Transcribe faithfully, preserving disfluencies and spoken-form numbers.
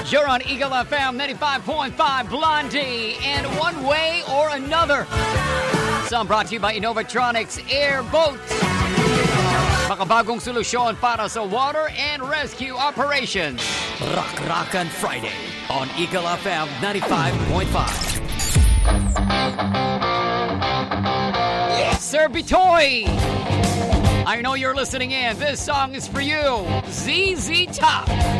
You're on Eagle F M ninety-five point five Blondie and One Way or Another. Some brought to you by Innovatronics Airboat. Makabagong solusyon para sa water and rescue operations. Rock Rockan' Friday on Eagle F M ninety-five point five. Sir Bitoy, I know you're listening in. This song is for you. Z Z Top.